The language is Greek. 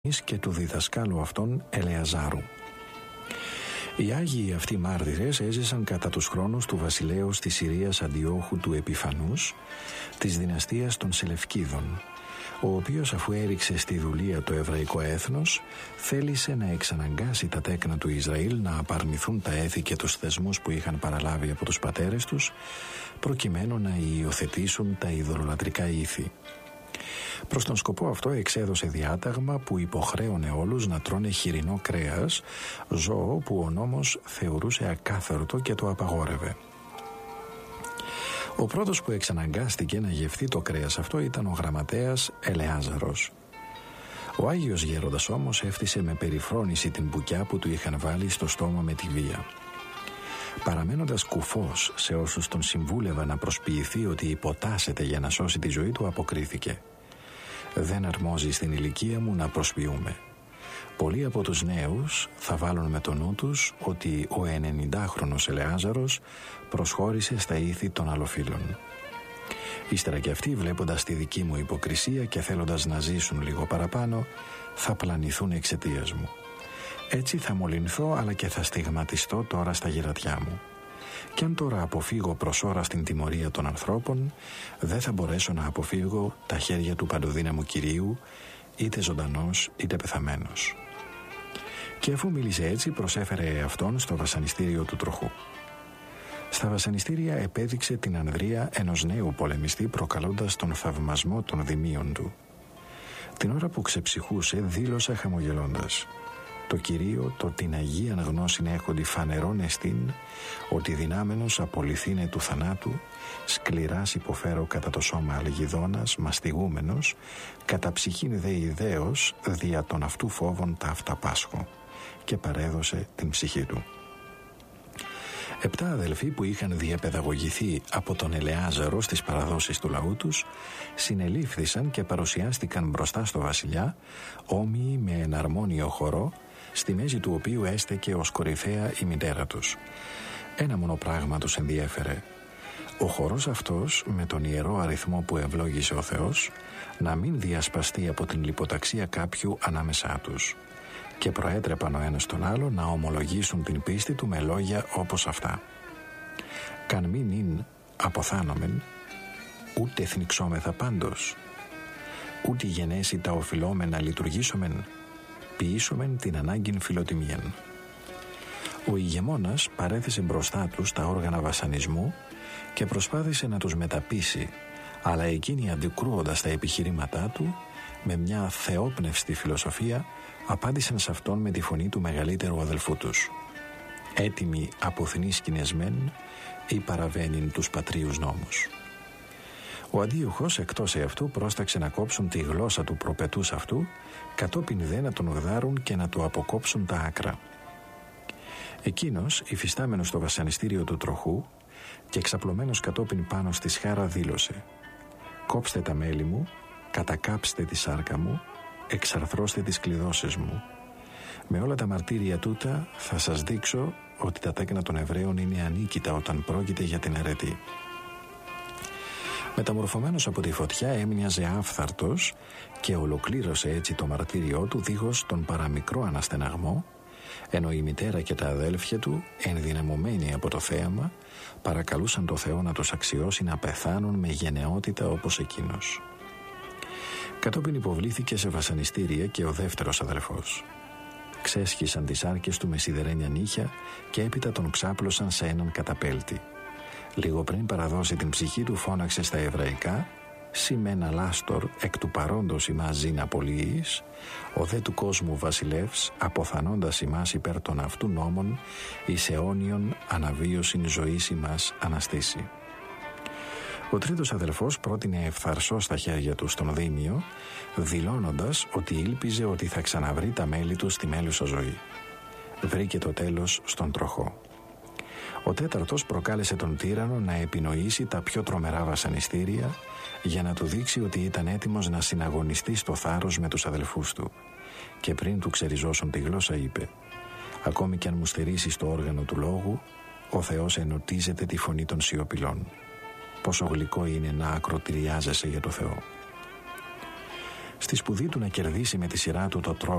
και του διδασκάλου αυτών Ελεαζάρου. Οι Άγιοι αυτοί μάρτυρες έζησαν κατά τους χρόνους του βασιλέως της Συρίας Αντιόχου του Επιφανούς, της δυναστείας των Σελευκίδων, ο οποίος, αφού έριξε στη δουλεία το εβραϊκό έθνος, θέλησε να εξαναγκάσει τα τέκνα του Ισραήλ να απαρνηθούν τα έθη και τους θεσμούς που είχαν παραλάβει από τους πατέρες τους, προκειμένου να υιοθετήσουν τα ειδωλολατρικά ήθη. Προς τον σκοπό αυτό εξέδωσε διάταγμα που υποχρέωνε όλους να τρώνε χοιρινό κρέας, ζώο που ο νόμος θεωρούσε ακάθαρτο και το απαγόρευε. Ο πρώτος που εξαναγκάστηκε να γευθεί το κρέας αυτό ήταν ο γραμματέας Ελεάζαρος. Ο Άγιος Γέροντας όμως έφτιασε με περιφρόνηση την μπουκιά που του είχαν βάλει στο στόμα με τη βία. Παραμένοντας κουφός σε όσους τον συμβούλευαν να προσποιηθεί ότι υποτάσσεται για να σώσει τη ζωή του, αποκρίθηκε: «Δεν αρμόζει στην ηλικία μου να προσποιούμε. Πολλοί από τους νέους θα βάλουν με το νου τους ότι ο 90χρονος Ελεάζαρος προσχώρησε στα ήθη των αλλοφύλων. Ύστερα κι αυτοί, βλέποντας τη δική μου υποκρισία και θέλοντας να ζήσουν λίγο παραπάνω, θα πλανηθούν εξαιτίας μου. Έτσι θα μολυνθώ, αλλά και θα στιγματιστώ τώρα στα γερατιά μου. Κι αν τώρα αποφύγω προς ώρα στην τιμωρία των ανθρώπων, δεν θα μπορέσω να αποφύγω τα χέρια του παντοδύναμου Κυρίου, είτε ζωντανός είτε πεθαμένος». Και αφού μίλησε έτσι, προσέφερε αυτόν στο βασανιστήριο του τροχού. Στα βασανιστήρια επέδειξε την ανδρεία ενός νέου πολεμιστή, προκαλώντας τον θαυμασμό των δημίων του. Την ώρα που ξεψυχούσε, δήλωσε χαμογελώντας: «Το Κυρίο, το την Αγίαν γνώσιν έχοντι φανερών εστίν, ότι δυνάμενος απολυθήνε του θανάτου, σκληράς υποφέρω κατά το σώμα αλγιδώνας, μαστιγούμενος, κατά ψυχήν δε ιδέως, δια των αυτού φόβων τα αυτά πάσχω», και παρέδωσε την ψυχή του. 7 αδελφοί που είχαν διαπαιδαγωγηθεί από τον Ελεάζαρο στις παραδόσεις του λαού τους, συνελήφθησαν και παρουσιάστηκαν μπροστά στο βασιλιά, όμοιοι με εναρμόνιο χορό, στη μέση του οποίου έστεκε ως κορυφαία η μητέρα τους. Ένα μόνο πράγμα τους ενδιέφερε: ο χορός αυτός, με τον ιερό αριθμό που ευλόγησε ο Θεός, να μην διασπαστεί από την λιποταξία κάποιου ανάμεσά τους. Και προέτρεπαν ο ένας τον άλλο να ομολογήσουν την πίστη του με λόγια όπως αυτά: «Καν μην ειν αποθάνομεν, ούτε θνηξόμεθα πάντως, ούτε γενέσει τα οφειλόμενα λειτουργήσομεν, ποιήσομεν την ανάγκην φιλοτιμίαν». Ο ηγεμόνας παρέθεσε μπροστά τους τα όργανα βασανισμού και προσπάθησε να τους μεταπείσει, αλλά εκείνοι, αντικρούοντας τα επιχειρήματά του, με μια θεόπνευστη φιλοσοφία απάντησαν σε αυτόν με τη φωνή του μεγαλύτερου αδελφού τους: «Έτοιμοι αποθνείς κινεσμέν ή παραβαίνειν τους πατρίους νόμους». Ο αντίοχος εκτός εαυτού πρόσταξε να κόψουν τη γλώσσα του προπετούς αυτού, κατόπιν δε να τον γδάρουν και να του αποκόψουν τα άκρα. Εκείνος, υφιστάμενος στο βασανιστήριο του τροχού και εξαπλωμένος κατόπιν πάνω στη σχάρα, δήλωσε: «Κόψτε τα μέλη μου, κατακάψτε τη σάρκα μου, εξαρθρώστε τις κλειδώσεις μου. Με όλα τα μαρτύρια τούτα θα σας δείξω ότι τα τέκνα των Εβραίων είναι ανίκητα όταν πρόκειται για την αιρετή». Μεταμορφωμένος από τη φωτιά, έμοιαζε άφθαρτος και ολοκλήρωσε έτσι το μαρτύριό του δίχως τον παραμικρό αναστεναγμό, ενώ η μητέρα και τα αδέλφια του, ενδυναμωμένοι από το θέαμα, παρακαλούσαν το Θεό να τους αξιώσει να πεθάνουν με γενναιότητα όπως εκείνος. Κατόπιν υποβλήθηκε σε βασανιστήρια και ο δεύτερος αδελφός. Ξέσχισαν τις άρκες του με σιδερένια νύχια και έπειτα τον ξάπλωσαν σε έναν καταπέλτη. Λίγο πριν παραδώσει την ψυχή του, φώναξε στα εβραϊκά: «Σημένα λάστορ εκ του παρόντος ημάς ζήν απολύης, ο δε του κόσμου βασιλεύς, αποθανώντας ημάς υπέρ των αυτού νόμων, εις αιώνιον αναβίωσιν ζωής ημάς αναστήσει». Ο τρίτος αδελφός πρότεινε ευθαρσό στα χέρια του στον Δήμιο, δηλώνοντας ότι ήλπιζε ότι θα ξαναβρει τα μέλη του στη μέλουσα ζωή. Βρήκε το τέλος στον τροχό. Ο τέταρτος προκάλεσε τον τύραννο να επινοήσει τα πιο τρομερά βασανιστήρια για να του δείξει ότι ήταν έτοιμος να συναγωνιστεί στο θάρρος με τους αδελφούς του. Και πριν του ξεριζώσουν τη γλώσσα, είπε: «Ακόμη κι αν μου στερήσεις το όργανο του λόγου, ο Θεός ενωτίζεται τη φωνή των σιωπηλών. Πόσο γλυκό είναι να ακροτηριάζεσαι για το Θεό». Στη σπουδή του να κερδίσει με τη σειρά του το τρόπο